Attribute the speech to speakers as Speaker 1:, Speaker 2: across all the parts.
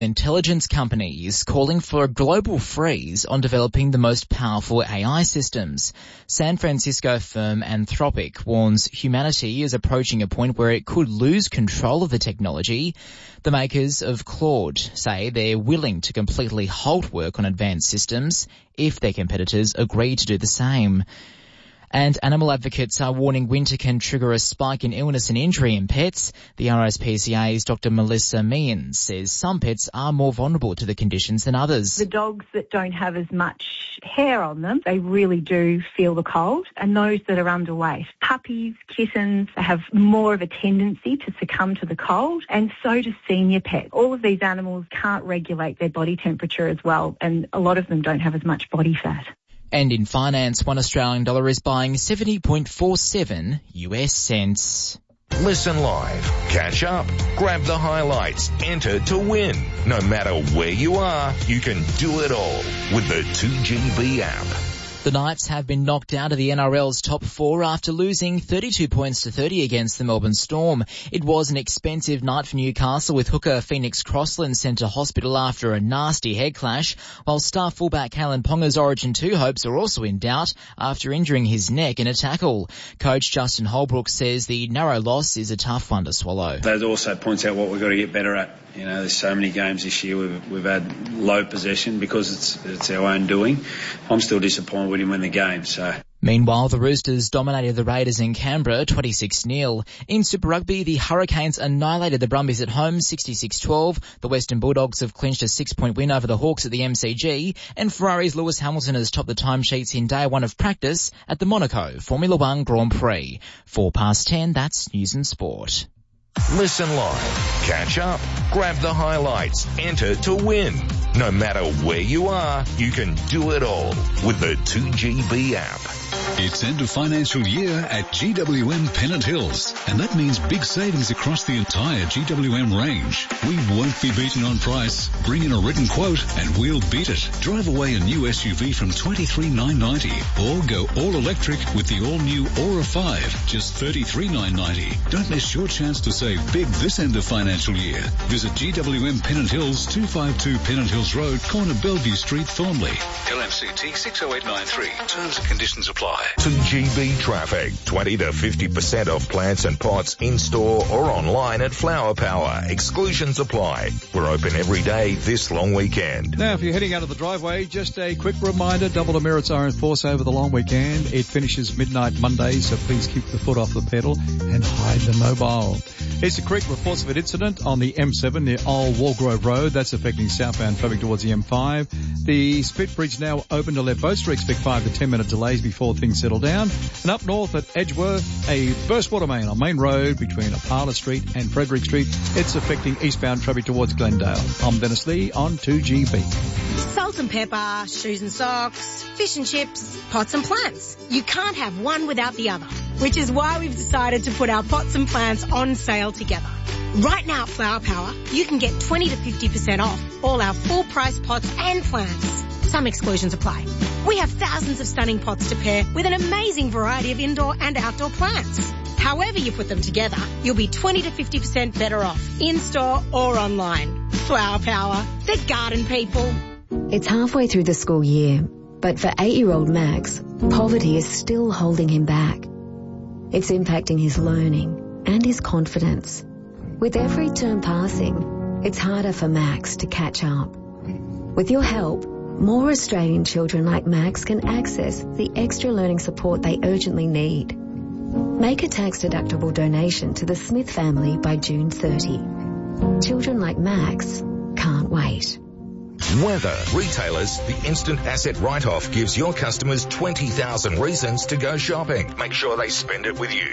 Speaker 1: Intelligence company is calling for a global freeze on developing the most powerful AI systems. San Francisco firm Anthropic warns humanity is approaching a point where it could lose control of the technology. The makers of Claude say they're willing to completely halt work on advanced systems if their competitors agree to do the same. And animal advocates are warning winter can trigger a spike in illness and injury in pets. The RSPCA's Dr. Melissa Meehan says some pets are more vulnerable to the conditions than others.
Speaker 2: The dogs that don't have as much hair on them, they really do feel the cold, and those that are underweight. Puppies, kittens, they have more of a tendency to succumb to the cold, and so do senior pets. All of these animals can't regulate their body temperature as well, and a lot of them don't have as much body fat.
Speaker 1: And in finance, $1 Australian is buying 70.47 US cents.
Speaker 3: Listen live, catch up, grab the highlights, enter to win. No matter where you are, you can do it all with the 2GB app.
Speaker 1: The Knights have been knocked out of the NRL's top four after losing 32 points to 30 against the Melbourne Storm. It was an expensive night for Newcastle, with hooker Phoenix Crossland sent to hospital after a nasty head clash, while star fullback Kalen Ponga's Origin 2 hopes are also in doubt after injuring his neck in a tackle. Coach Justin Holbrook says the narrow loss is a tough one to swallow.
Speaker 4: That also points out what we've got to get better at. You know, there's so many games this year we've had low possession because it's our own doing. I'm still disappointed we didn't win the game, so.
Speaker 1: Meanwhile, the Roosters dominated the Raiders in Canberra 26-0. In Super Rugby, the Hurricanes annihilated the Brumbies at home 66-12. The Western Bulldogs have clinched a 6-point win over the Hawks at the MCG, and Ferrari's Lewis Hamilton has topped the timesheets in day one of practice at the Monaco Formula One Grand Prix. 10:04, that's News and Sport.
Speaker 3: Listen live, catch up, grab the highlights, enter to win. No matter where you are, you can do it all with the 2GB app.
Speaker 5: It's end of financial year at GWM Pennant Hills, and that means big savings across the entire GWM range. We won't be beaten on price. Bring in a written quote and we'll beat it. Drive away a new SUV from $23,990, or go all electric with the all-new Aura 5, just $33,990. Don't miss your chance to save big this end of financial year. Visit GWM Pennant Hills, 252 Pennant Hills Road, corner Bellevue Street, Thornley. LMCT 60893. Terms and conditions apply.
Speaker 3: 2GB traffic. 20 to 50% off plants and pots in-store or online at Flower Power. Exclusions apply. We're open every day this long weekend.
Speaker 6: Now, if you're heading out of the driveway, just a quick reminder, double demerits are in force over the long weekend. It finishes midnight Monday, so please keep the foot off the pedal and hide the mobile. Easter Creek reports of an incident on the M7 near Old Walgrove Road. That's affecting southbound traffic towards the M5. The split bridge now open to let boats. Expect 5 to 10 minute delays before things settle down. And up north at Edgeworth, a burst water main on Main Road between Apala Street and Frederick Street. It's affecting eastbound traffic towards Glendale. I'm Dennis Lee on 2GB.
Speaker 7: Salt and pepper, shoes and socks, fish and chips, pots and plants. You can't have one without the other, which is why we've decided to put our pots and plants on sale together. Right now at Flower Power, you can get 20 to 50% off all our full price pots and plants. Some exclusions apply. We have thousands of stunning pots to pair with an amazing variety of indoor and outdoor plants. However you put them together, you'll be 20 to 50% better off, in-store or online. Flower Power, the garden people.
Speaker 8: It's halfway through the school year, but for 8-year-old Max, poverty is still holding him back. It's impacting his learning and his confidence. With every term passing, it's harder for Max to catch up. With your help, more Australian children like Max can access the extra learning support they urgently need. Make a tax-deductible donation to the Smith family by June 30. Children like Max can't wait.
Speaker 3: Weather. Retailers, the instant asset write-off gives your customers 20,000 reasons to go shopping. Make sure they spend it with you.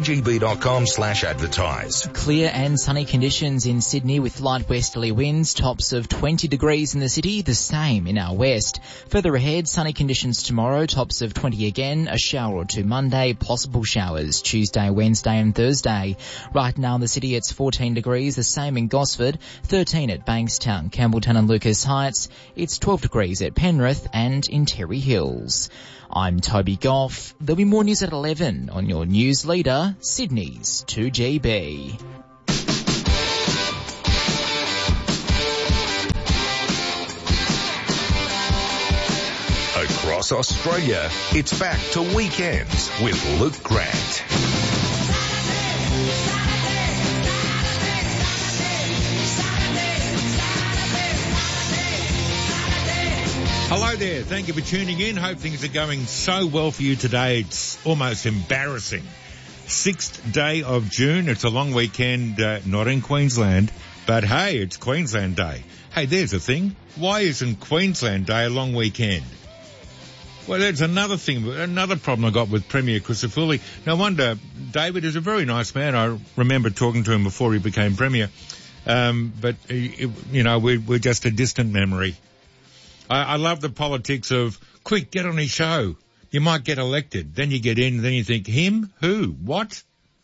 Speaker 3: 2gb.com/advertise.
Speaker 1: Clear and sunny conditions in Sydney with light westerly winds, tops of 20 degrees in the city, the same in our west. Further ahead, sunny conditions tomorrow, tops of 20 again, a shower or two Monday, possible showers Tuesday, Wednesday and Thursday. Right now in the city it's 14 degrees, the same in Gosford, 13 at Bankstown, Campbelltown and Lucas Heights. It's 12 degrees at Penrith and in Terry Hills. I'm Toby Goff. There'll be more news at 11 on your news leader, Sydney's 2GB.
Speaker 3: across Australia. It's back to Weekends with Luke Grant.
Speaker 9: Hello there. Thank you for tuning in. Hope things are going so well for you today. It's almost embarrassing. 6th day of June. It's a long weekend, not in Queensland, but hey, it's Queensland Day. Hey, there's a thing. Why isn't Queensland Day a long weekend? Well, there's another thing, another problem I got with Premier Crisafulli. No wonder, David is a very nice man. I remember talking to him before he became Premier. But, we're just a distant memory. I love the politics of, quick, get on his show. You might get elected. Then you get in, then you think, him? Who? What?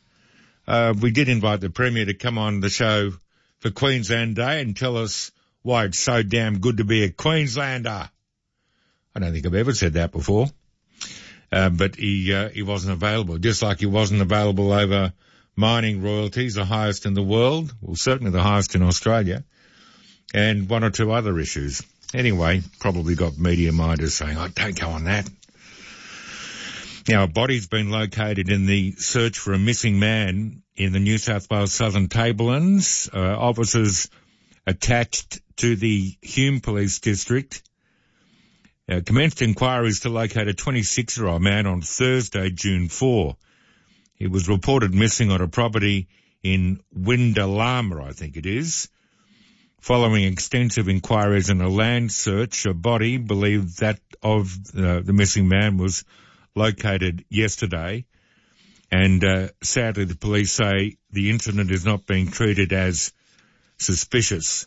Speaker 9: We did invite the Premier to come on the show for Queensland Day and tell us why it's so damn good to be a Queenslander. I don't think I've ever said that before. But he wasn't available, just like he wasn't available over mining royalties, the highest in the world, well, certainly the highest in Australia, and one or two other issues. Anyway, probably got media minders saying, oh, don't go on that. Now, a body's been located in the search for a missing man in the New South Wales Southern Tablelands. Officers attached to the Hume Police District commenced inquiries to locate a 26-year-old man on Thursday, June 4. He was reported missing on a property in Windalama, I think it is. Following extensive inquiries and a land search, a body believed that of the missing man was located yesterday. And sadly, the police say the incident is not being treated as suspicious.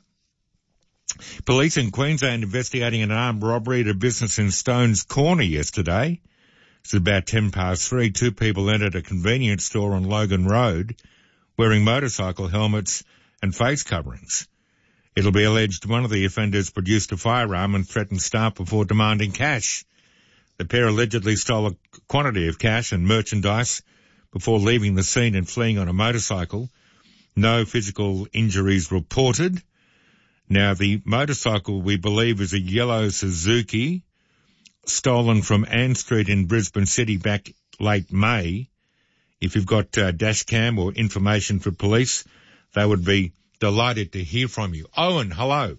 Speaker 9: Police in Queensland investigating an armed robbery at a business in Stones Corner yesterday. It's about 3:10. Two people entered a convenience store on Logan Road wearing motorcycle helmets and face coverings. It'll be alleged one of the offenders produced a firearm and threatened staff before demanding cash. The pair allegedly stole a quantity of cash and merchandise before leaving the scene and fleeing on a motorcycle. No physical injuries reported. Now, the motorcycle, we believe, is a yellow Suzuki stolen from Ann Street in Brisbane City back late May. If you've got dash cam or information for police, they would be delighted to hear from you. Owen, hello.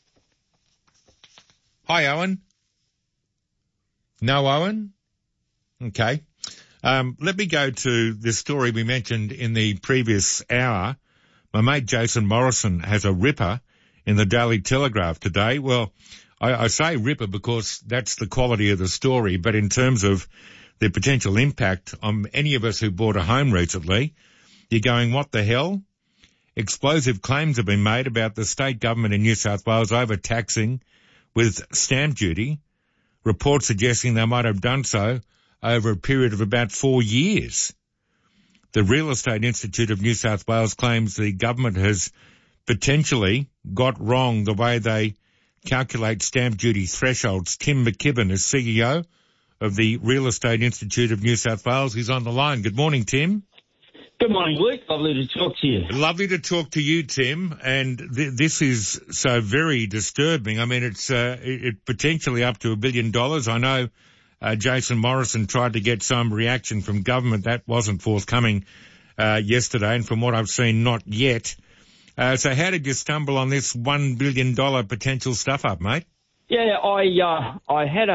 Speaker 9: Hi, Owen. No, Owen? Okay. Let me go to this story we mentioned in the previous hour. My mate Jason Morrison has a ripper in the Daily Telegraph today. Well, I say ripper because that's the quality of the story, but in terms of the potential impact on any of us who bought a home recently, you're going, what the hell? Explosive claims have been made about the state government in New South Wales overtaxing with stamp duty, reports suggesting they might have done so over a period of about 4 years. The Real Estate Institute of New South Wales claims the government has potentially got wrong the way they calculate stamp duty thresholds. Tim McKibben is CEO of the Real Estate Institute of New South Wales. He's on the line. Good morning, Tim.
Speaker 10: Good morning, Luke. Lovely to talk to you.
Speaker 9: Lovely to talk to you, Tim. And this is so very disturbing. I mean, it's potentially up to $1 billion. I know Jason Morrison tried to get some reaction from government. That wasn't forthcoming yesterday, and from what I've seen, not yet. So how did you stumble on this $1 billion potential stuff up, mate?
Speaker 10: Yeah, I had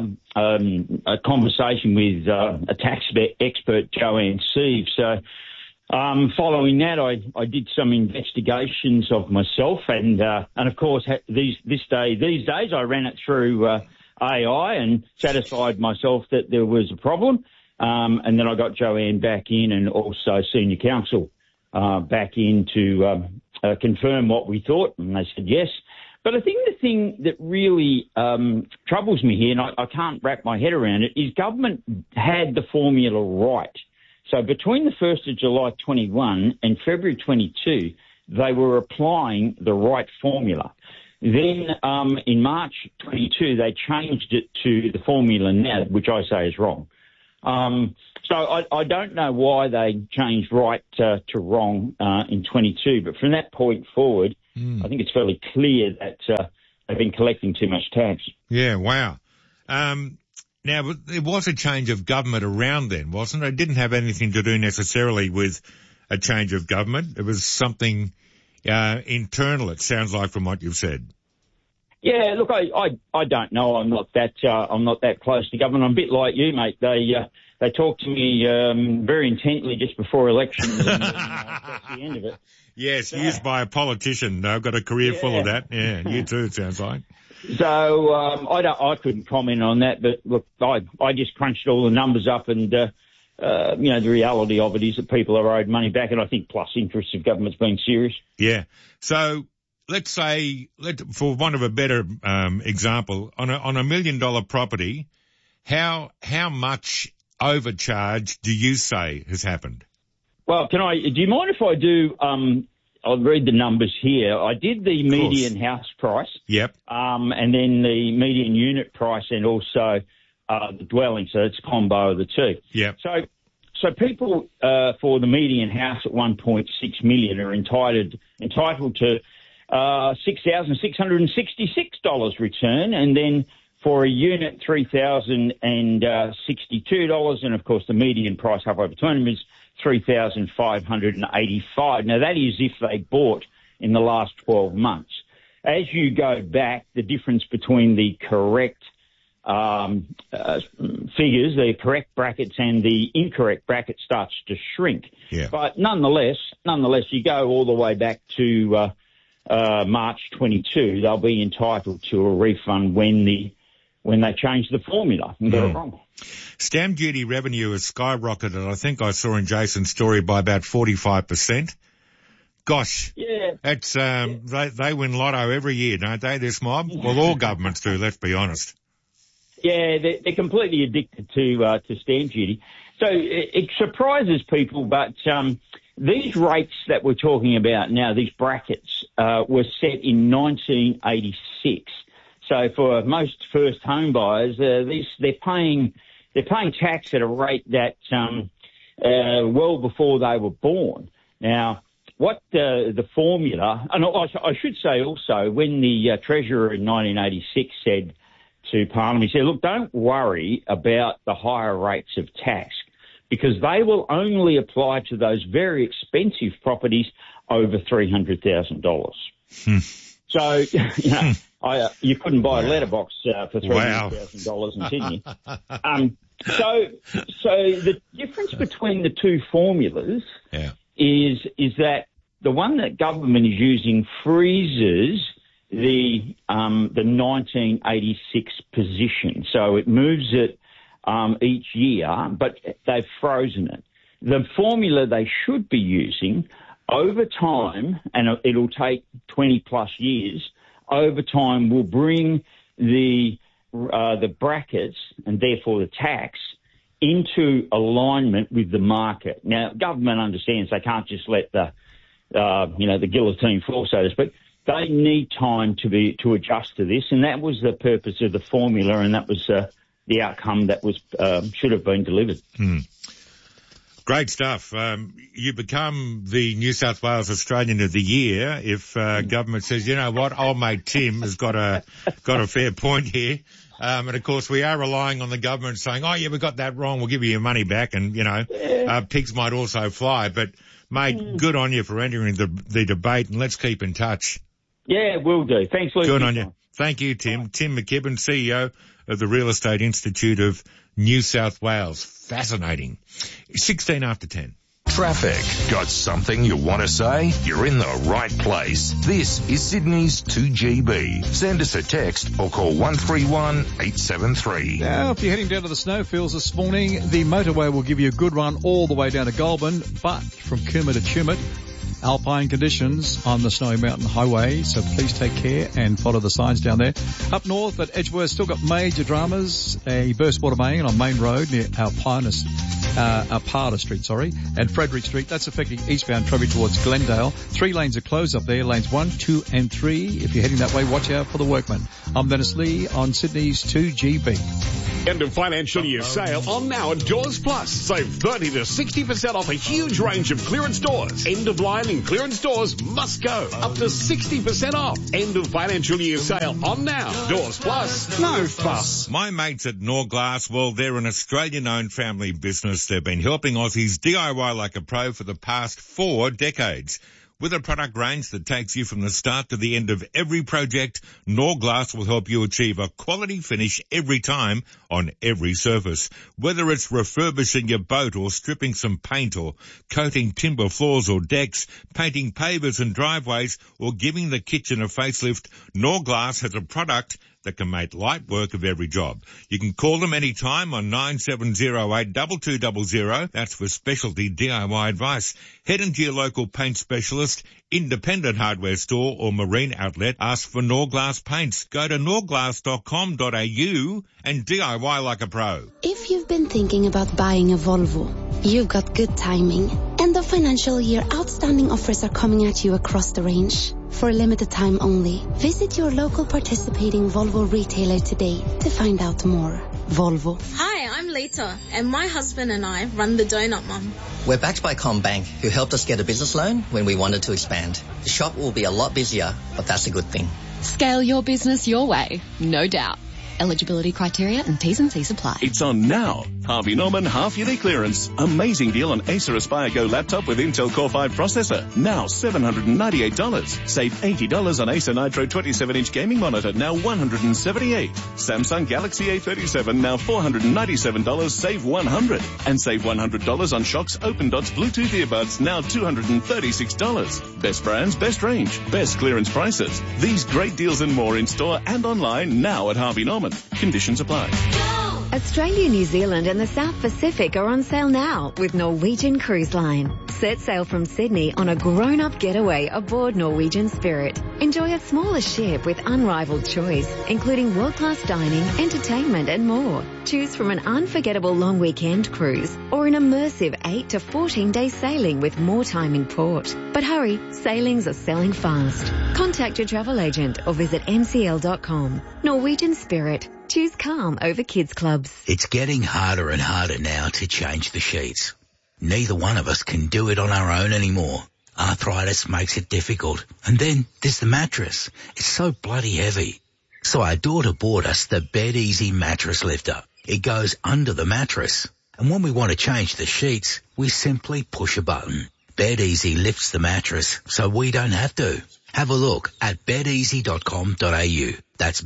Speaker 10: a conversation with a tax expert, Joanne Sieve. So following that, I did some investigations of myself, and of course these days I ran it through AI and satisfied myself that there was a problem, and then I got Joanne back in and also senior counsel back in to confirm what we thought, and they said yes. But I think the thing that really troubles me here, and I can't wrap my head around it, is government had the formula right. So between the 1st of July 21 and February 22, they were applying the right formula. Then in March 22, they changed it to the formula now, which I say is wrong. So I don't know why they changed right to wrong in 22, but from that point forward, I think it's fairly clear that they've been collecting too much tax.
Speaker 9: Yeah, wow. Now, but there was a change of government around then, wasn't it? It didn't have anything to do necessarily with a change of government. It was something internal, it sounds like, from what you've said.
Speaker 10: Yeah, look, I don't know. I'm not that close to government. I'm a bit like you, mate. They talk to me very intently just before elections, and that's the end of it.
Speaker 9: Yes, used by a politician. I've got a career full of that. Yeah, you too, it sounds like.
Speaker 10: So I couldn't comment on that, but look, I just crunched all the numbers up, and the reality of it is that people are owed money back, and I think plus interest if government's being serious.
Speaker 9: Yeah. So let's say, for want of a better example, on a $1 million property, how much overcharge do you say has happened?
Speaker 10: Well, do you mind if I do? I'll read the numbers here. I did the median house price.
Speaker 9: Yep.
Speaker 10: And then the median unit price, and also the dwelling. So it's a combo of the two.
Speaker 9: Yep.
Speaker 10: So people for the median house at 1.6 million are entitled to $6,666 return, and then for a unit $3,062, and of course the median price up over 200 is $3,585. Now that is if they bought in the last 12 months. As you go back, the difference between the correct figures, the correct brackets and the incorrect bracket starts to shrink.
Speaker 9: Yeah.
Speaker 10: But nonetheless, you go all the way back to March 22, they'll be entitled to a refund when they change the formula and got it wrong.
Speaker 9: Stamp duty revenue has skyrocketed, I think I saw in Jason's story, by about 45%. Gosh.
Speaker 10: Yeah.
Speaker 9: That's, they win lotto every year, don't they, this mob? Well, all governments do, let's be honest.
Speaker 10: Yeah, they're completely addicted to stamp duty. So it surprises people, but these rates that we're talking about now, these brackets, were set in 1986. So for most first home buyers, they're paying tax at a rate that well before they were born. Now, what the formula, and I should say also, when the Treasurer in 1986 said to Parliament, he said, look, don't worry about the higher rates of tax, because they will only apply to those very expensive properties over $300,000. So, you couldn't buy a letterbox for $300,000 in Sydney. So the difference between the two formulas is that the one that government is using freezes the 1986 position. So it moves it each year, but they've frozen it. The formula they should be using over time, and it'll take 20 plus years, over time will bring the brackets and therefore the tax into alignment with the market. Now, government understands they can't just let the guillotine fall, so to speak. They need time to adjust to this, and that was the purpose of the formula, and that was the outcome that was should have been delivered.
Speaker 9: Great stuff. You become the New South Wales Australian of the Year if government says, you know what, old mate Tim has got a fair point here. And of course we are relying on the government saying, oh yeah, we got that wrong, we'll give you your money back, and pigs might also fly. But mate, good on you for entering the debate, and let's keep in touch.
Speaker 10: Yeah, will do. Thanks, Luke.
Speaker 9: Good on you. Thank you, Tim. Tim McKibben, CEO of the Real Estate Institute of New South Wales. Fascinating. 16 after 10.
Speaker 3: Traffic. Got something you want to say? You're in the right place. This is Sydney's 2GB. Send us a text or call 131873.
Speaker 6: Now, if you're heading down to the snowfields this morning, the motorway will give you a good run all the way down to Goulburn, but from Cooma to Tumut, alpine conditions on the Snowy Mountain Highway, so please take care and follow the signs down there. Up north at Edgeworth, still got major dramas, a burst water main on Main Road near Alparta Street, and Frederick Street. That's affecting eastbound traffic towards Glendale. 3 lanes are closed up there, lanes 1, 2 and 3. If you're heading that way, watch out for the workmen. I'm Dennis Lee on Sydney's 2GB.
Speaker 11: End of financial year sale on now at Doors Plus. Save 30 to 60% off a huge range of clearance doors. End of line and clearance doors must go. Up to 60% off. End of financial year sale on now. Doors Plus. No fuss.
Speaker 9: My mates at Norglass, well, they're an Australian-owned family business. They've been helping Aussies DIY like a pro for the past 4 decades. With a product range that takes you from the start to the end of every project, Norglass will help you achieve a quality finish every time on every surface. Whether it's refurbishing your boat or stripping some paint or coating timber floors or decks, painting pavers and driveways or giving the kitchen a facelift, Norglass has a product that can make light work of every job. You can call them anytime on 9708 2200. That's for specialty DIY advice. Head into your local paint specialist, independent hardware store or marine outlet. Ask for Norglass paints. Go to norglass.com.au and DIY like a pro.
Speaker 12: If you've been thinking about buying a Volvo, you've got good timing. End of financial year outstanding offers are coming at you across the range. For a limited time only, visit your local participating Volvo retailer today to find out more. Volvo.
Speaker 13: Hi, I'm Lita, and my husband and I run the Donut Mum.
Speaker 14: We're backed by CommBank, who helped us get a business loan when we wanted to expand. The shop will be a lot busier, but that's a good thing.
Speaker 15: Scale your business your way, no doubt. Eligibility criteria and T's and C's apply.
Speaker 16: It's on now. Harvey Norman half-yearly clearance. Amazing deal on Acer Aspire Go laptop with Intel Core 5 processor. Now $798. Save $80 on Acer Nitro 27-inch gaming monitor. Now $178. Samsung Galaxy A37. Now $497. Save $100. And save $100 on Shox Open Dots Bluetooth earbuds. Now $236. Best brands, best range, best clearance prices. These great deals and more in store and online now at Harvey Norman. Conditions apply.
Speaker 8: Australia, New Zealand and the South Pacific are on sale now with Norwegian Cruise Line. Set sail from Sydney on a grown-up getaway aboard Norwegian Spirit. Enjoy a smaller ship with unrivaled choice, including world-class dining, entertainment and more. Choose from an unforgettable long weekend cruise or an immersive 8 to 14-day sailing with more time in port. But hurry, sailings are selling fast. Contact your travel agent or visit ncl.com. Norwegian Spirit. Choose calm over kids clubs.
Speaker 17: It's getting harder and harder now to change the sheets. Neither one of us can do it on our own anymore. Arthritis makes it difficult. And then there's the mattress. It's so bloody heavy. So our daughter bought us the Bed Easy mattress lifter. It goes under the mattress. And when we want to change the sheets, we simply push a button. Bed Easy lifts the mattress so we don't have to. Have a look at bedeasy.com.au. That's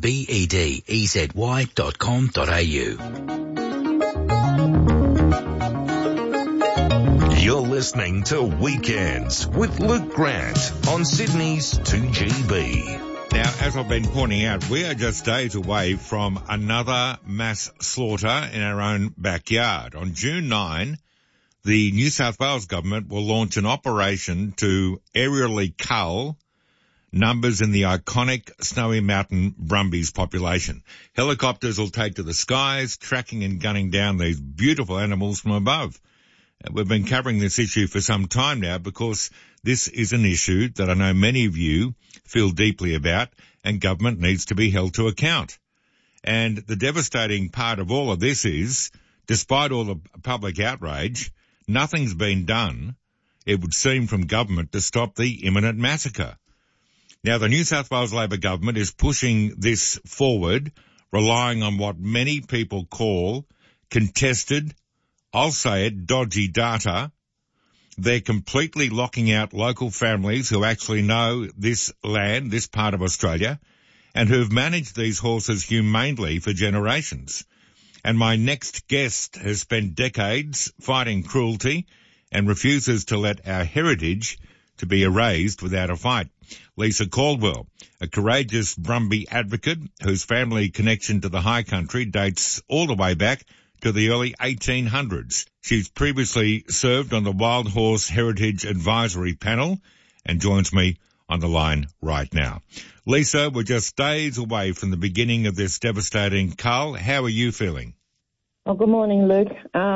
Speaker 17: bedeasy.com.au.
Speaker 3: You're listening to Weekends with Luke Grant on Sydney's 2GB.
Speaker 9: Now, as I've been pointing out, we are just days away from another mass slaughter in our own backyard. On June 9, the New South Wales government will launch an operation to aerially cull numbers in the iconic Snowy Mountain Brumbies population. Helicopters will take to the skies, tracking and gunning down these beautiful animals from above. We've been covering this issue for some time now because this is an issue that I know many of you feel deeply about, and government needs to be held to account. And the devastating part of all of this is, despite all the public outrage, nothing's been done, it would seem, from government to stop the imminent massacre. Now, the New South Wales Labor government is pushing this forward, relying on what many people call contested, I'll say it, dodgy data. They're completely locking out local families who actually know this land, this part of Australia, and who've managed these horses humanely for generations. And my next guest has spent decades fighting cruelty and refuses to let our heritage to be erased without a fight. Lisa Caldwell, a courageous Brumby advocate whose family connection to the high country dates all the way back to the early 1800s. She's previously served on the Wild Horse Heritage Advisory Panel and joins me on the line right now. Lisa, we're just days away from the beginning of this devastating cull. How are you feeling?
Speaker 18: Oh, good morning, Luke.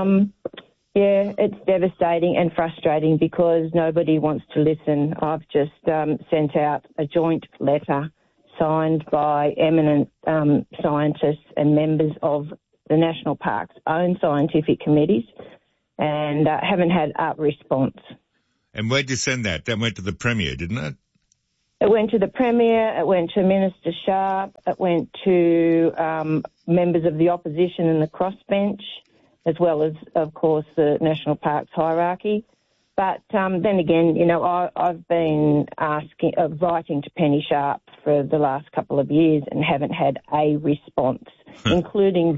Speaker 18: Yeah, it's devastating and frustrating because nobody wants to listen. I've just sent out a joint letter signed by eminent scientists and members of the National Parks' own scientific committees, and haven't had a response.
Speaker 9: And where'd you send that? That went to the Premier, didn't it?
Speaker 18: It went to the Premier, it went to Minister Sharp, it went to members of the opposition in the crossbench, as well as, of course, the National Parks hierarchy. But then again, you know, I've been writing to Penny Sharp for the last couple of years and haven't had a response, including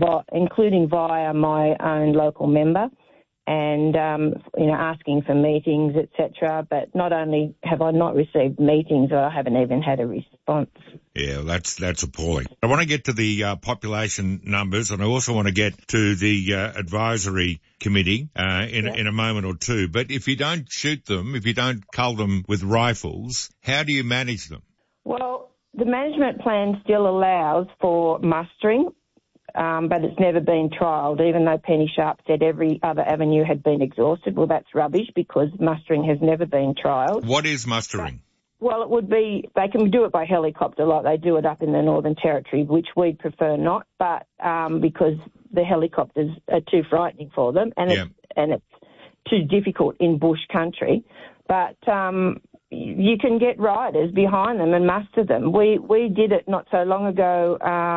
Speaker 18: via my own local member, and you know, asking for meetings, etc. But not only have I not received meetings, I haven't even had a response.
Speaker 9: Yeah, that's appalling. I want to get to the population numbers, and I also want to get to the advisory committee in a moment or two. But if you don't shoot them, if you don't cull them with rifles, how do you manage them?
Speaker 18: Well, the management plan still allows for mustering, but it's never been trialled, even though Penny Sharp said every other avenue had been exhausted. Well, that's rubbish, because mustering has never been trialled.
Speaker 9: What is mustering?
Speaker 18: Well, it would be, they can do it by helicopter like they do it up in the Northern Territory, which we'd prefer not, but because the helicopters are too frightening for them, and it's too difficult in bush country. But you can get riders behind them and muster them. We did it not so long ago.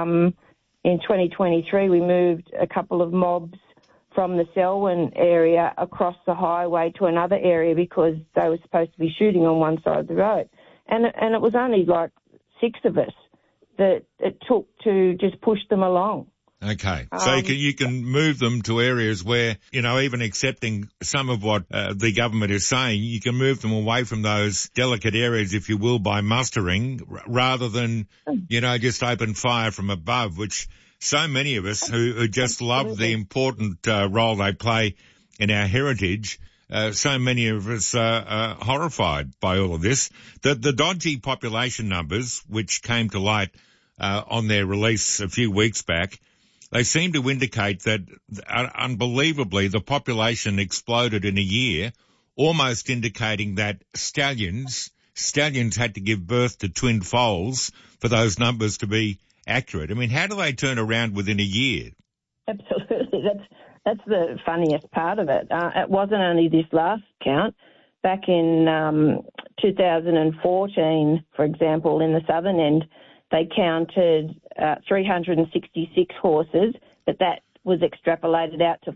Speaker 18: In 2023, we moved a couple of mobs from the Selwyn area across the highway to another area because they were supposed to be shooting on one side of the road. And it was only like 6 of us that it took to just push them along.
Speaker 9: Okay. So you can move them to areas where, you know, even accepting some of what the government is saying, you can move them away from those delicate areas, if you will, by mustering, rather than, you know, just open fire from above, which so many of us who just love the important role they play in our heritage, so many of us are horrified by all of this. The dodgy population numbers, which came to light on their release a few weeks back, they seem to indicate that, unbelievably, the population exploded in a year, almost indicating that stallions had to give birth to twin foals for those numbers to be accurate. I mean, how do they turn around within a year?
Speaker 18: Absolutely. That's the funniest part of it. It wasn't only this last count. Back in 2014, for example, in the southern end, they counted 366 horses, but that was extrapolated out to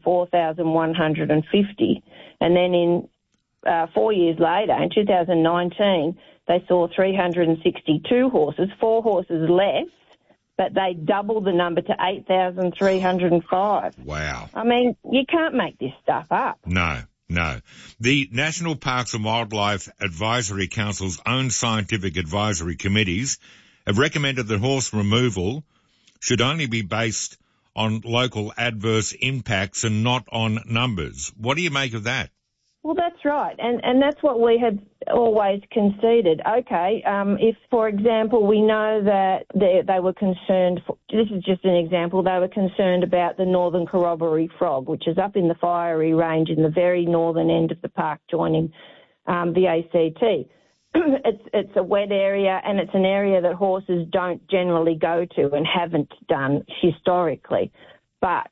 Speaker 18: 4,150. And then in 4 years later, in 2019, they saw 362 horses, 4 horses less, but they doubled the number to 8,305.
Speaker 9: Wow.
Speaker 18: I mean, you can't make this stuff up.
Speaker 9: No. The National Parks and Wildlife Advisory Council's own scientific advisory committees have recommended that horse removal should only be based on local adverse impacts and not on numbers. What do you make of that?
Speaker 18: Well, that's right, and that's what we have always conceded. Okay, if, for example, we know that they were concerned, this is just an example, they were concerned about the northern corroboree frog, which is up in the Fiery Range in the very northern end of the park, joining the ACT. It's a wet area, and it's an area that horses don't generally go to and haven't done historically. But,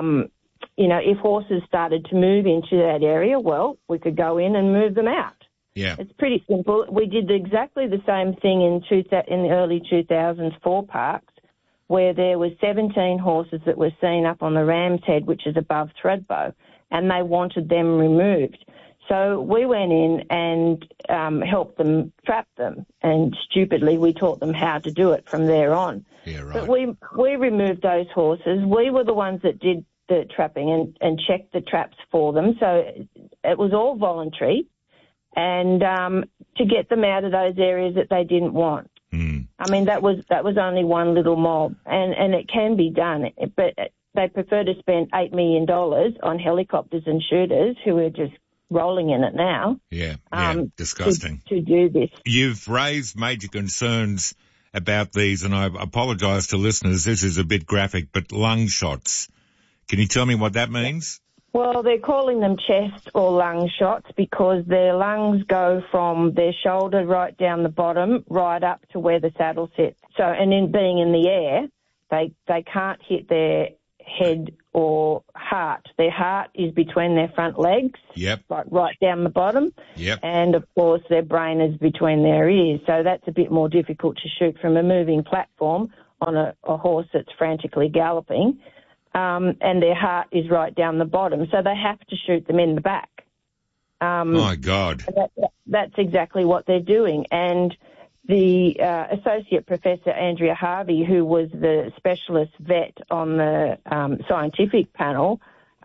Speaker 18: you know, if horses started to move into that area, well, we could go in and move them out.
Speaker 9: Yeah.
Speaker 18: It's pretty simple. We did exactly the same thing in the early 2000s for parks, where there were 17 horses that were seen up on the Ram's Head, which is above Thredbo, and they wanted them removed. So we went in and helped them trap them, and stupidly we taught them how to do it from there on.
Speaker 9: Yeah, right.
Speaker 18: But we removed those horses. We were the ones that did the trapping and checked the traps for them. So it was all voluntary, and to get them out of those areas that they didn't want. I mean, that was only one little mob, and it can be done, but they prefer to spend $8 million on helicopters and shooters who are just rolling in it now.
Speaker 9: Yeah, disgusting.
Speaker 18: To do this.
Speaker 9: You've raised major concerns about these, and I apologise to listeners, this is a bit graphic, but lung shots. Can you tell me what that means?
Speaker 18: Well, they're calling them chest or lung shots because their lungs go from their shoulder right down the bottom, right up to where the saddle sits. So, and in being in the air, they can't hit their head or heart. Their heart is between their front legs, like right down the bottom, and, of course, their brain is between their ears. So that's a bit more difficult to shoot from a moving platform on a horse that's frantically galloping, and their heart is right down the bottom. So they have to shoot them in the back.
Speaker 9: My God.
Speaker 18: That's exactly what they're doing. And the Associate Professor Andrea Harvey, who was the specialist vet on the scientific panel,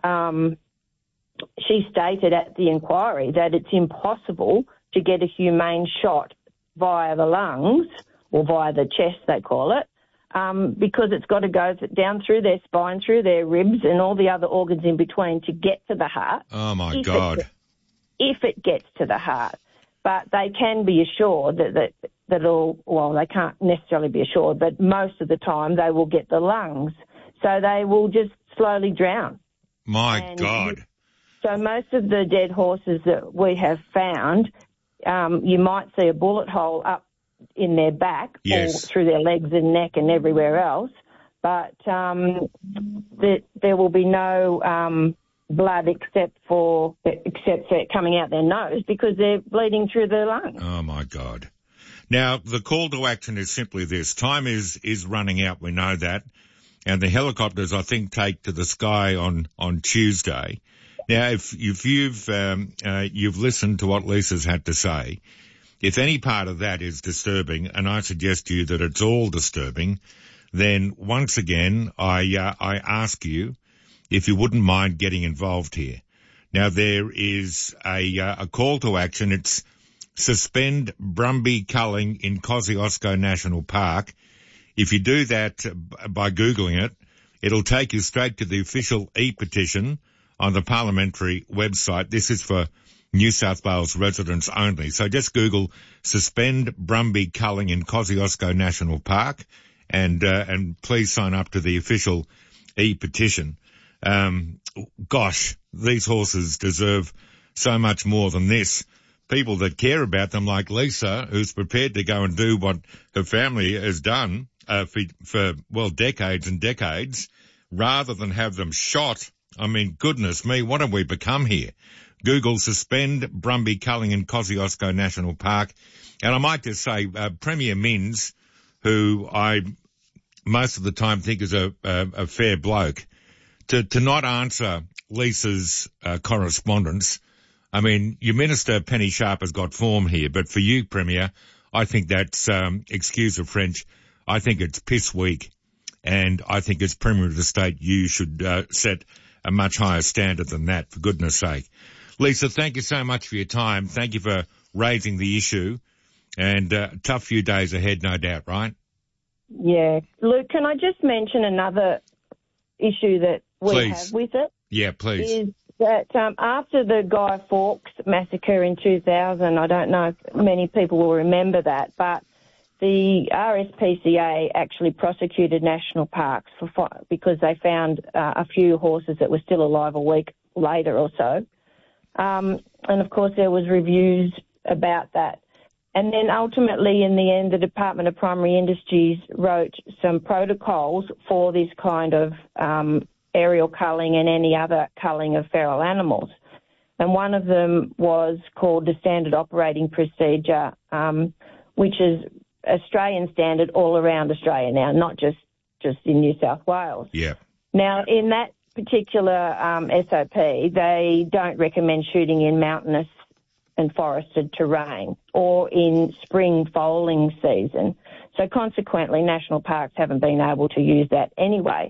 Speaker 18: she stated at the inquiry that it's impossible to get a humane shot via the lungs, or via the chest they call it, because it's got to go down through their spine, through their ribs and all the other organs in between to get to the heart.
Speaker 9: Oh, my God.
Speaker 18: If it gets to the heart. But they can be assured that they can't necessarily be assured, but most of the time they will get the lungs. So they will just slowly drown.
Speaker 9: My God.
Speaker 18: So most of the dead horses that we have found, you might see a bullet hole up in their back or through their legs and neck and everywhere else, but there will be no blood except for it coming out their nose because they're bleeding through their lungs.
Speaker 9: Oh, my God. Now, the call to action is simply this. Time is running out, we know that, and the helicopters, I think, take to the sky on Tuesday. Now, if you've listened to what Lisa's had to say, if any part of that is disturbing, and I suggest to you that it's all disturbing, then once again, I ask you if you wouldn't mind getting involved here. Now, there is a call to action. It's suspend Brumby culling in Kosciuszko National Park. If you do that by Googling it, it'll take you straight to the official e-petition on the parliamentary website. This is for New South Wales residents only. So just Google suspend Brumby culling in Kosciuszko National Park and please sign up to the official e-petition. Gosh, these horses deserve so much more than this. People that care about them, like Lisa, who's prepared to go and do what her family has done for decades and decades, rather than have them shot. I mean, goodness me, what have we become here? Google suspend Brumby culling in Kosciuszko National Park. And I might just say, Premier Minns, who I most of the time think is a fair bloke, to not answer Lisa's correspondence. I mean, your Minister, Penny Sharp, has got form here, but for you, Premier, I think that's, excuse the French, I think it's piss weak. And I think as Premier of the State, you should set a much higher standard than that, for goodness sake. Lisa, thank you so much for your time. Thank you for raising the issue. And tough few days ahead, no doubt, right? Yeah.
Speaker 18: Luke, can I just mention another issue that we have with it?
Speaker 9: Yeah, please.
Speaker 18: Is that after the Guy Fawkes massacre in 2000, I don't know if many people will remember that, but the RSPCA actually prosecuted national parks because they found a few horses that were still alive a week later or so. And, of course, there was reviews about that. And then ultimately, in the end, the Department of Primary Industries wrote some protocols for this kind of aerial culling and any other culling of feral animals. And one of them was called the Standard Operating Procedure, which is Australian standard all around Australia now, not just in New South Wales.
Speaker 9: Yeah.
Speaker 18: Now, in that particular SOP, they don't recommend shooting in mountainous and forested terrain or in spring foaling season. So consequently, national parks haven't been able to use that anyway.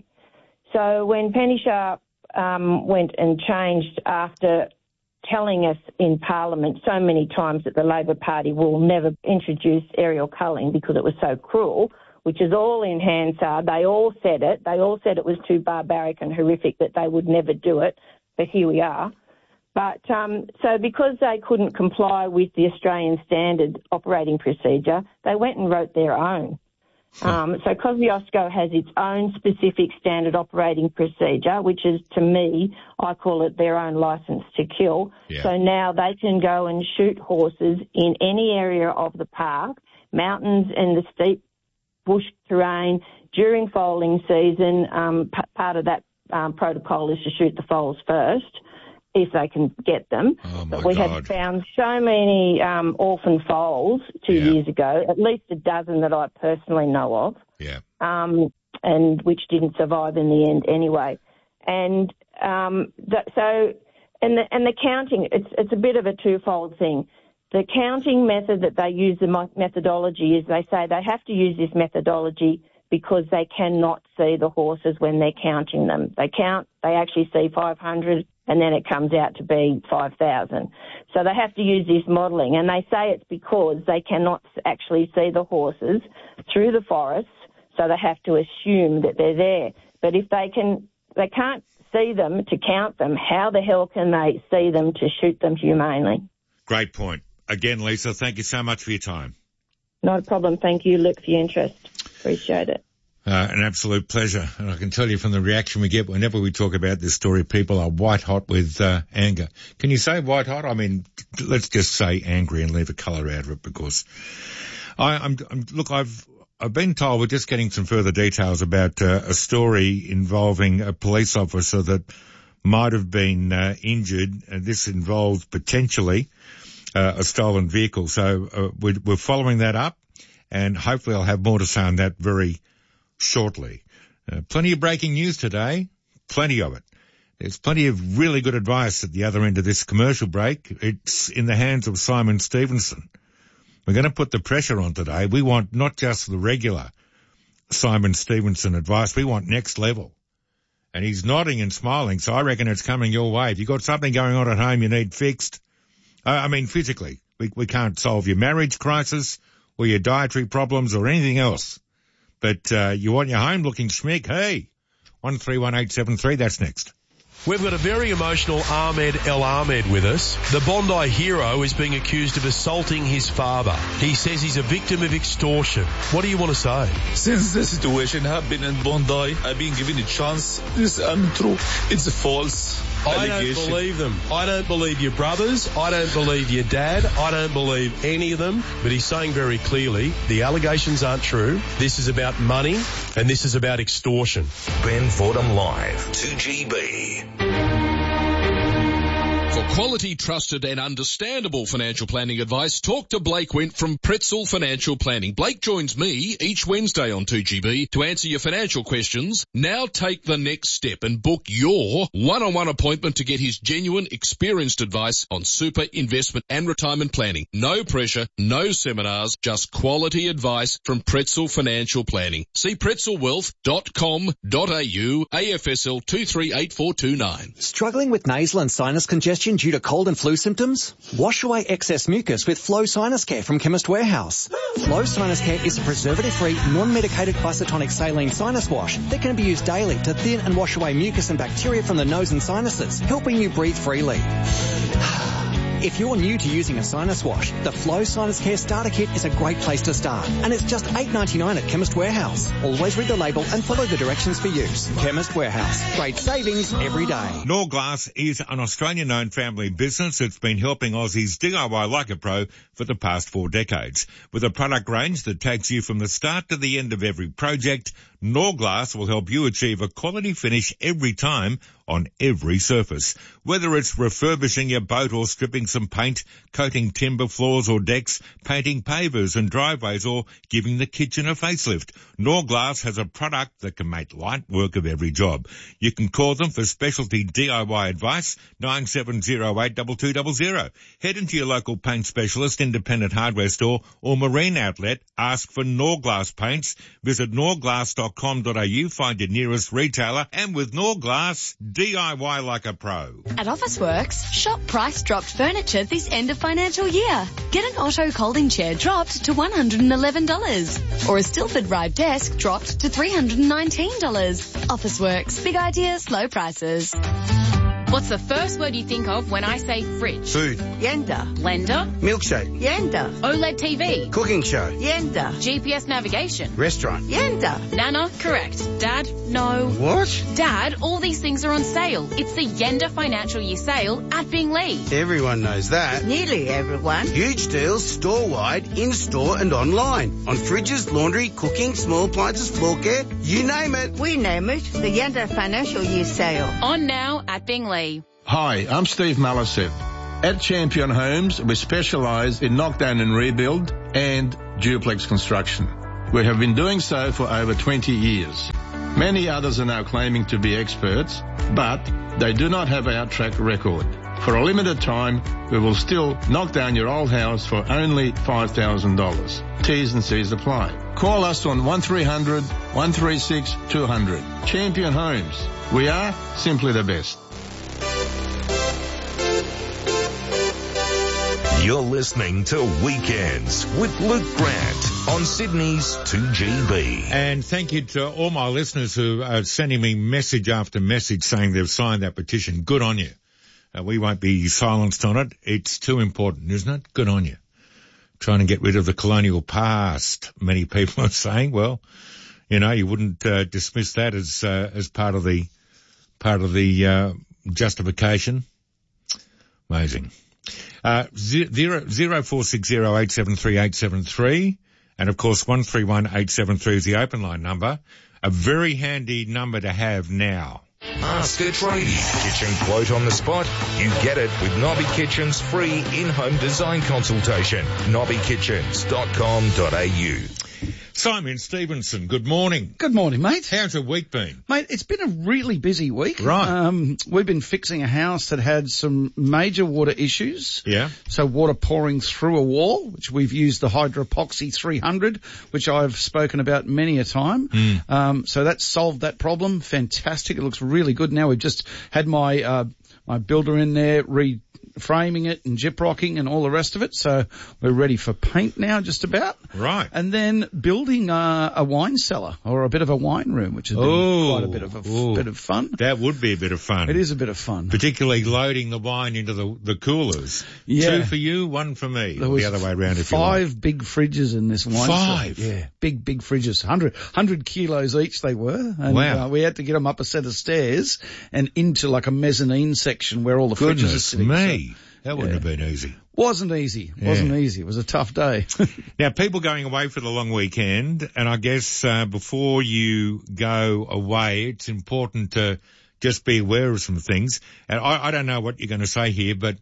Speaker 18: So when Penny Sharp went and changed after telling us in Parliament so many times that the Labor Party will never introduce aerial culling because it was so cruel, which is all in Hansard. They all said it. They all said it was too barbaric and horrific, that they would never do it. But here we are. But so because they couldn't comply with the Australian Standard Operating Procedure, they went and wrote their own. So Kosciuszko has its own specific Standard Operating Procedure, which is, to me, I call it their own licence to kill.
Speaker 9: Yeah.
Speaker 18: So now they can go and shoot horses in any area of the park, mountains and the steep bush terrain during foaling season. Part of that protocol is to shoot the foals first, if they can get them.
Speaker 9: Oh,
Speaker 18: but we had found so many orphan foals 2 years ago, at least a dozen that I personally know of, and which didn't survive in the end anyway. And the counting, it's a bit of a twofold thing. The counting method that they use, the methodology, is they say they have to use this methodology because they cannot see the horses when they're counting them. They actually see 500 and then it comes out to be 5,000. So they have to use this modelling, and they say it's because they cannot actually see the horses through the forests, so they have to assume that they're there. But if they can't see them to count them, how the hell can they see them to shoot them humanely?
Speaker 9: Great point. Again, Lisa, thank you so much for your time.
Speaker 18: Not a problem. Thank you, Luke, for your interest. Appreciate it.
Speaker 9: An absolute pleasure. And I can tell you from the reaction we get whenever we talk about this story, people are white hot with anger. Can you say white hot? I mean, let's just say angry and leave a colour out of it, because I've been told we're just getting some further details about a story involving a police officer that might have been injured, and this involves potentially a stolen vehicle. So we're following that up, and hopefully I'll have more to say on that very shortly. Plenty of breaking news today, plenty of it. There's plenty of really good advice at the other end of this commercial break. It's in the hands of Simon Stevenson. We're going to put the pressure on today. We want not just the regular Simon Stevenson advice, we want next level. And he's nodding and smiling, so I reckon it's coming your way. If you've got something going on at home you need fixed, physically, we can't solve your marriage crisis or your dietary problems or anything else. But you want your home looking schmick, hey, 131873, that's next.
Speaker 19: We've got a very emotional Ahmed El Ahmed with us. The Bondi hero is being accused of assaulting his father. He says he's a victim of extortion. What do you want to say?
Speaker 20: Since the situation happened in Bondi, I've been given a chance. This is untrue. It's a false
Speaker 19: I don't believe them. I don't believe your brothers. I don't believe your dad. I don't believe any of them. But he's saying very clearly the allegations aren't true. This is about money and this is about extortion.
Speaker 3: Ben Fordham Live, 2GB.
Speaker 21: For quality, trusted and understandable financial planning advice, talk to Blake Wint from Pretzel Financial Planning. Blake joins me each Wednesday on 2GB to answer your financial questions. Now take the next step and book your one-on-one appointment to get his genuine, experienced advice on super, investment and retirement planning. No pressure, no seminars, just quality advice from Pretzel Financial Planning. See pretzelwealth.com.au, AFSL 238429.
Speaker 22: Struggling with nasal and sinus congestion due to cold and flu symptoms? Wash away excess mucus with Flow Sinus Care from Chemist Warehouse. Flow Sinus Care is a preservative-free, non-medicated isotonic saline sinus wash that can be used daily to thin and wash away mucus and bacteria from the nose and sinuses, helping you breathe freely. If you're new to using a sinus wash, the Flow Sinus Care Starter Kit is a great place to start. And it's just $8.99 at Chemist Warehouse. Always read the label and follow the directions for use. Chemist Warehouse. Great savings every day.
Speaker 9: Norglass is an Australian-owned family business that's been helping Aussies DIY like a pro for the past 4 decades. With a product range that takes you from the start to the end of every project, Norglass will help you achieve a quality finish every time on every surface. Whether it's refurbishing your boat or stripping some paint, coating timber floors or decks, painting pavers and driveways or giving the kitchen a facelift, Norglass has a product that can make light work of every job. You can call them for specialty DIY advice, 97082200. Head into your local paint specialist, independent hardware store or marine outlet. Ask for Norglass paints. Visit norglass.com.au, find your nearest retailer, and with Norglass, DIY like a pro.
Speaker 23: At Officeworks, shop price dropped furniture this end of financial year. Get an Otto Colding chair dropped to $111. Or a Stilford Ride desk dropped to $319. Officeworks, big ideas, low prices.
Speaker 2: What's the first word you think of when I say fridge?
Speaker 4: Food.
Speaker 2: Yenda. Blender.
Speaker 4: Milkshake.
Speaker 2: Yenda. OLED TV.
Speaker 4: Cooking show.
Speaker 2: Yenda. GPS navigation.
Speaker 4: Restaurant.
Speaker 2: Yenda. Nana, correct. Dad, no.
Speaker 4: What?
Speaker 2: Dad, all these things are on sale. It's the Yenda Financial Year Sale at Binglee.
Speaker 4: Everyone knows that.
Speaker 5: Nearly everyone.
Speaker 4: Huge deals store-wide, in-store and online. On fridges, laundry, cooking, small appliances, floor care, you name it.
Speaker 5: We name it the Yenda Financial Year Sale.
Speaker 2: On now at Binglee.
Speaker 24: Hi, I'm Steve Mallisette. At Champion Homes, we specialise in knockdown and rebuild and duplex construction. We have been doing so for over 20 years. Many others are now claiming to be experts, but they do not have our track record. For a limited time, we will still knock down your old house for only $5,000. T's and C's apply. Call us on 1300 136 200. Champion Homes. We are simply the best.
Speaker 3: You're listening to Weekends with Luke Grant on Sydney's 2GB.
Speaker 9: And thank you to all my listeners who are sending me message after message saying they've signed that petition. Good on you. We won't be silenced on it. It's too important, isn't it? Good on you. Trying to get rid of the colonial past. Many people are saying, well, you know, you wouldn't dismiss that as part of the justification. Amazing. 0460873873 and of course 131873 is the open line number. A very handy number to have now.
Speaker 3: Ask a tradie. Kitchen quote on the spot. You get it with Nobby Kitchen's free in-home design consultation. nobbykitchens.com.au.
Speaker 9: Simon Stevenson, good morning.
Speaker 6: Good morning, mate.
Speaker 9: How's the week been?
Speaker 6: Mate, it's been a really busy week.
Speaker 9: Right.
Speaker 6: We've been fixing a house that had some major water issues.
Speaker 9: Yeah.
Speaker 6: So water pouring through a wall, which we've used the Hydropoxy 300, which I've spoken about many a time. So that's solved that problem. Fantastic. It looks really good. Now we've just had my builder in there framing it and gyprocking and all the rest of it. So we're ready for paint now, just about.
Speaker 9: Right.
Speaker 6: And then building a wine cellar or a bit of a wine room, which has been quite a bit of fun.
Speaker 9: That would be a bit of fun.
Speaker 6: It is a bit of fun.
Speaker 9: Particularly loading the wine into the coolers.
Speaker 6: Yeah.
Speaker 9: 2 for you, 1 for me.
Speaker 6: There was
Speaker 9: the other way around if you like.
Speaker 6: 5 big fridges in this wine
Speaker 9: 5?
Speaker 6: cellar. Yeah. Big fridges. 100 kilos each they were. And,
Speaker 9: wow.
Speaker 6: We had to get them up a set of stairs and into like a mezzanine section where all the fridges are sitting.
Speaker 9: Me. That wouldn't have been easy.
Speaker 6: Wasn't easy. It was a tough day.
Speaker 9: Now, people going away for the long weekend, and I guess before you go away, it's important to just be aware of some things. And I don't know what you're going to say here, but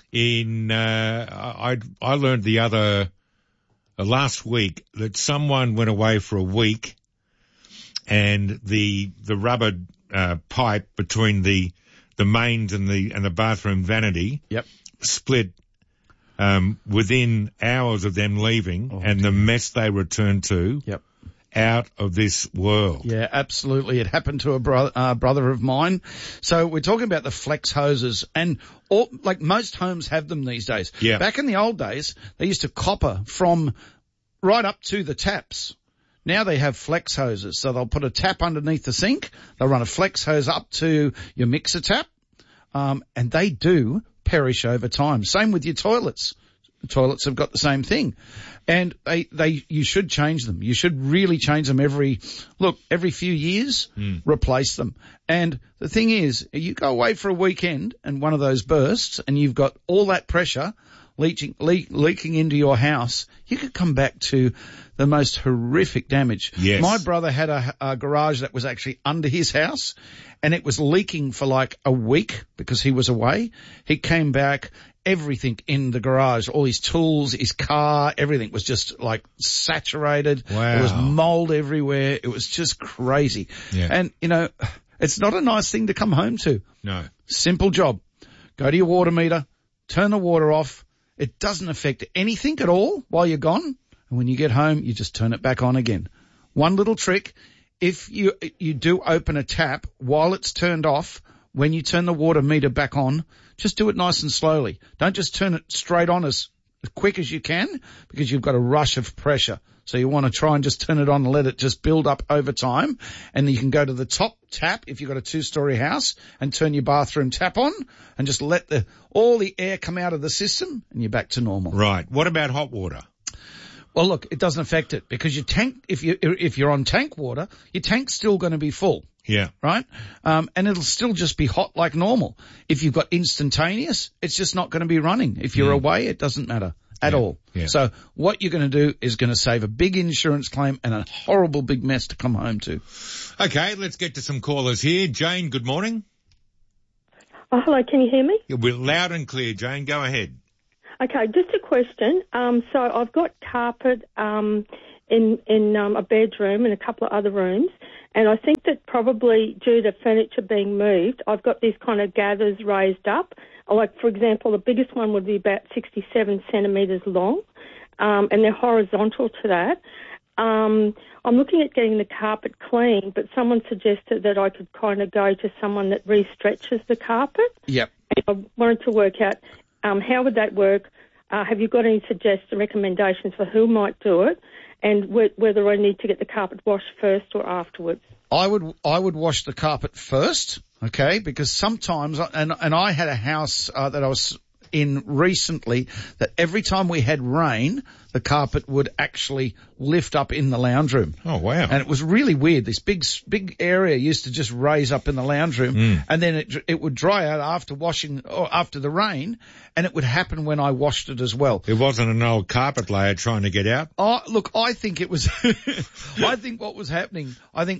Speaker 9: I learned last week that someone went away for a week, and the rubber pipe between the mains and the bathroom vanity.
Speaker 6: Yep.
Speaker 9: Split within hours of them leaving, and the mess they returned to.
Speaker 6: Yep.
Speaker 9: Out of this world.
Speaker 6: Yeah, absolutely. It happened to a brother of mine. So we're talking about the flex hoses, and like most homes have them these days.
Speaker 9: Yeah.
Speaker 6: Back in the old days, they used to copper from right up to the taps. Now they have flex hoses, so they'll put a tap underneath the sink. They'll run a flex hose up to your mixer tap, and they do perish over time. Same with your toilets. The toilets have got the same thing. And you should change them. You should really change them every few years, replace them. And the thing is, you go away for a weekend and one of those bursts and you've got all that pressure leaking into your house, you could come back to the most horrific damage.
Speaker 9: Yes.
Speaker 6: My brother had a garage that was actually under his house, and it was leaking for like a week because he was away. He came back, everything in the garage, all his tools, his car, everything was just like saturated.
Speaker 9: Wow.
Speaker 6: There was mold everywhere. It was just crazy.
Speaker 9: Yeah.
Speaker 6: And, it's not a nice thing to come home to.
Speaker 9: No.
Speaker 6: Simple job. Go to your water meter, turn the water off. It doesn't affect anything at all while you're gone. And when you get home, you just turn it back on again. One little trick. If you do open a tap while it's turned off, when you turn the water meter back on, just do it nice and slowly. Don't just turn it straight on as quick as you can, because you've got a rush of pressure.
Speaker 1: So you want to try and just turn it on and let it just build up over time. And you can go to the top tap if you've got a 2-story house and turn your bathroom tap on and just let all the air come out of the system and you're back to normal.
Speaker 9: Right. What about hot water?
Speaker 1: Well, look, it doesn't affect it because your tank, if you're on tank water, your tank's still going to be full.
Speaker 9: Yeah.
Speaker 1: Right? And it'll still just be hot like normal. If you've got instantaneous, it's just not going to be running. If you're away, it doesn't matter at all.
Speaker 9: Yeah.
Speaker 1: So what you're going to do is going to save a big insurance claim and a horrible big mess to come home to.
Speaker 9: Okay, let's get to some callers here. Jane, good morning.
Speaker 7: Oh, hello, can you hear me?
Speaker 9: We're loud and clear, Jane. Go ahead.
Speaker 7: Okay, just a question. So I've got carpet in a bedroom and a couple of other rooms, and I think that probably due to furniture being moved, I've got these kind of gathers raised up. Like, for example, the biggest one would be about 67 centimetres long, and they're horizontal to that. I'm looking at getting the carpet clean, but someone suggested that I could kind of go to someone that re-stretches the carpet.
Speaker 1: Yep.
Speaker 7: And I wanted to work out how would that work. Have you got any suggestions, recommendations for who might do it, and whether I need to get the carpet washed first or afterwards?
Speaker 1: I would wash the carpet first, okay, because sometimes, and I had a house that I was in recently that every time we had rain, the carpet would actually lift up in the lounge room.
Speaker 9: Oh, wow.
Speaker 1: And it was really weird. This big area used to just raise up in the lounge room, and then it would dry out after washing, or after the rain, and it would happen when I washed it as well.
Speaker 9: It wasn't an old carpet layer trying to get out?
Speaker 1: Oh, look, I think it was, I think what was happening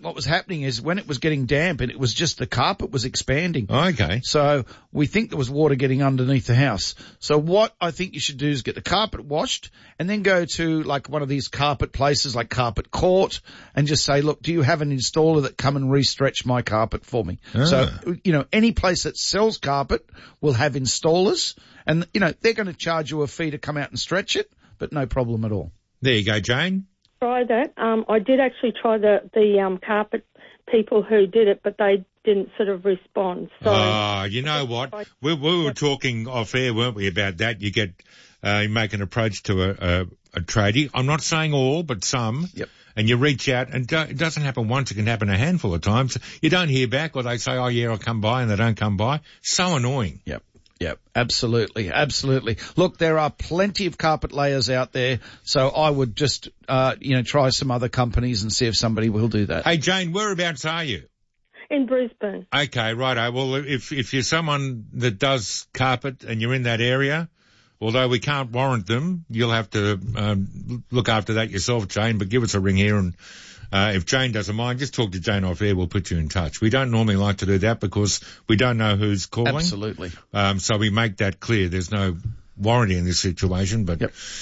Speaker 1: is when it was getting damp and it was just the carpet was expanding.
Speaker 9: Okay.
Speaker 1: So we think there was water getting underneath the house. So what I think you should do is get the carpet washed and then go to like one of these carpet places like Carpet Court and just say, look, do you have an installer that come and re-stretch my carpet for me? So, any place that sells carpet will have installers and, they're going to charge you a fee to come out and stretch it, but no problem at all.
Speaker 9: There you go, Jane.
Speaker 7: Try that. I did actually try the carpet people who did it, but they didn't sort of respond. So,
Speaker 9: you know what? We were talking off air, weren't we, about that? You make an approach to a tradie. I'm not saying all, but some.
Speaker 1: Yep.
Speaker 9: And you reach out, and it doesn't happen once, it can happen a handful of times. You don't hear back, or they say, oh yeah, I'll come by, and they don't come by. So annoying.
Speaker 1: Yep. Absolutely. Look, there are plenty of carpet layers out there, so I would just, try some other companies and see if somebody will do that.
Speaker 9: Hey Jane, whereabouts are you?
Speaker 7: In Brisbane.
Speaker 9: Okay, righto. Well, if you're someone that does carpet and you're in that area, although we can't warrant them, you'll have to look after that yourself, Jane, but give us a ring here and if Jane doesn't mind, just talk to Jane off air, we'll put you in touch. We don't normally like to do that because we don't know who's calling.
Speaker 1: Absolutely.
Speaker 9: So we make that clear. There's no warranty in this situation, but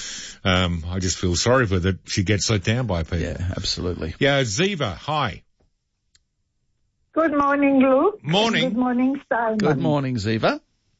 Speaker 9: I just feel sorry for that she gets let down by people.
Speaker 1: Yeah, absolutely.
Speaker 9: Yeah, Ziva, hi.
Speaker 10: Good morning, Luke.
Speaker 9: Morning.
Speaker 10: Good morning, Simon.
Speaker 1: Good morning, Ziva.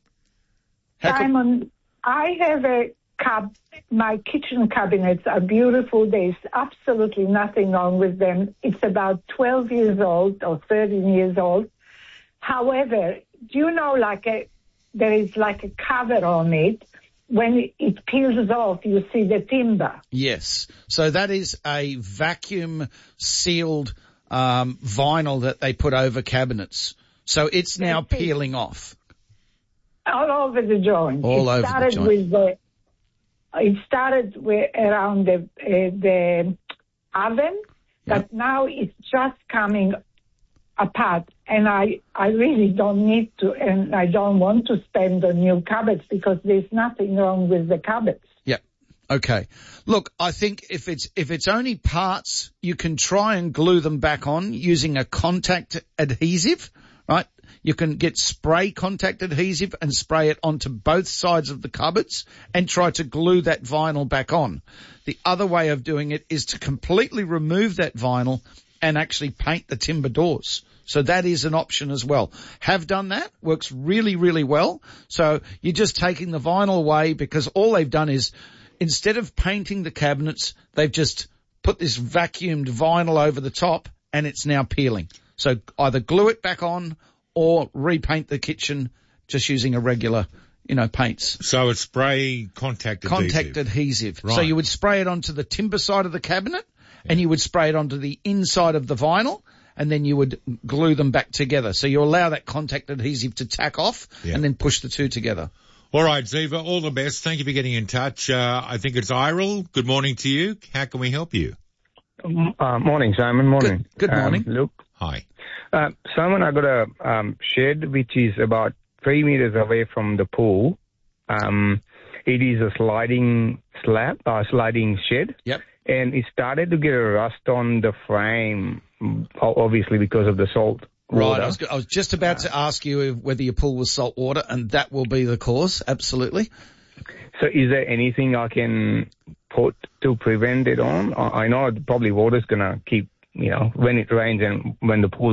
Speaker 10: Simon, I have my kitchen cabinets are beautiful. There's absolutely nothing wrong with them. It's about 12 years old or 13 years old. However, do you know there is like a cover on it? When it peels off, you see the timber.
Speaker 1: Yes. So that is a vacuum sealed vinyl that they put over cabinets. So it's now peeling off.
Speaker 10: All over the joint.
Speaker 1: All over the joint.
Speaker 10: It started around the oven, but now it's just coming apart. And I really don't need to, and I don't want to spend on new cupboards because there's nothing wrong with the cupboards.
Speaker 1: Yep. Okay. Look, I think if it's only parts, you can try and glue them back on using a contact adhesive, right? You can get spray contact adhesive and spray it onto both sides of the cupboards and try to glue that vinyl back on. The other way of doing it is to completely remove that vinyl and actually paint the timber doors. So that is an option as well. Have done that. Works really, really well. So you're just taking the vinyl away because all they've done is instead of painting the cabinets, they've just put this vacuumed vinyl over the top and it's now peeling. So either glue it back on or repaint the kitchen just using a regular, paints.
Speaker 9: So it's spray contact
Speaker 1: adhesive.
Speaker 9: Right.
Speaker 1: So you would spray it onto the timber side of the cabinet, and you would spray it onto the inside of the vinyl, and then you would glue them back together. So you allow that contact adhesive to tack off, and then push the two together.
Speaker 9: All right, Ziva, all the best. Thank you for getting in touch. I think it's Iril. Good morning to you. How can we help you?
Speaker 11: Morning, Simon. Morning.
Speaker 1: Good morning.
Speaker 11: Luke.
Speaker 9: Hi.
Speaker 11: Simon, I got a shed which is about 3 meters away from the pool. It is a sliding shed.
Speaker 1: Yep.
Speaker 11: And it started to get a rust on the frame, obviously because of the salt water.
Speaker 1: Right. I was just about to ask you whether your pool was salt water, and that will be the cause. Absolutely.
Speaker 11: So is there anything I can put to prevent it on? I know probably water's going to keep, when it rains and when the pool